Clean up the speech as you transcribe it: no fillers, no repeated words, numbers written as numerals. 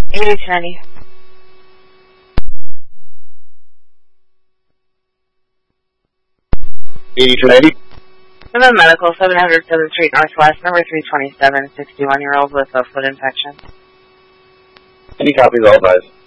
8290. 8290. Women Medical, 700 7th Street Northwest, number 327, 61-year-old with a foot infection. Any copies, all advised.